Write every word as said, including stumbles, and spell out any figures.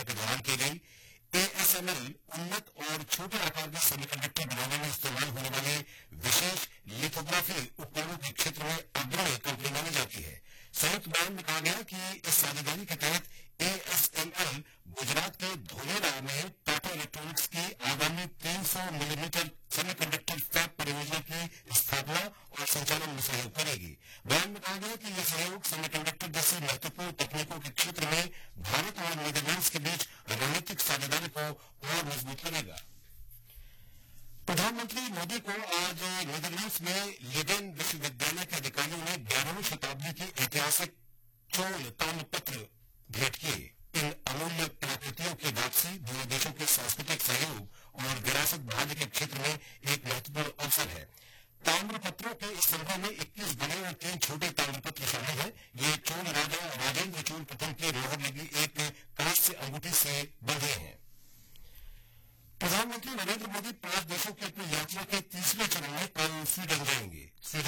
के दौरान की गई। एएसएमएल उन्नत और छोटे आकार के सेमीकंडक्टर बनाने में इस्तेमाल होने वाले विशेष लिथोग्राफी उपकरणों के क्षेत्र में अग्रणी कंपनी मानी जाती है। संयुक्त बयान में कहा गया कि इस साझेदारी के तहत एएसएमएल गुजरात के धोलेरा में टाटा इलेक्ट्रॉनिक्स की आगामी तीन सौ मिलीमीटर सेमीकंडक्टर फैब परियोजना की स्थापना और संचालन में सहयोग करेगी। बयान में कहा गया कि यह सहयोग सेमीकंडक्टर जैसी महत्वपूर्ण तकनीकों के क्षेत्र में भारत और नीदरलैंड्स के बीच रणनीतिक साझेदारी को और मजबूत करेगा। प्रधानमंत्री मोदी को आज नीदरलैंड्स में लीडेन विश्वविद्यालय के अधिकारियों ने ग्यारहवीं शताब्दी की ऐतिहासिक चोल ताम्रपत्र भेंट किए। इन अमूल्य कलाकृतियों की वापसी दोनों देशों के सांस्कृतिक सहयोग और विरासत भाग्य के क्षेत्र में एक महत्वपूर्ण अवसर है। ताम्रपत्रों के इस संग्रह में इक्कीस बड़े और तीन छोटे ताम्रपत्र शामिल हैं। ये चोल राजा राजेंद्र चोल प्रथम की मोहर लगी एक कांस्य अंगूठी से बंधे हैं। प्रधानमंत्री नरेंद्र मोदी पांच देशों की अपनी यात्रा के तीसरे चरण में कल स्वीडन जाएंगे।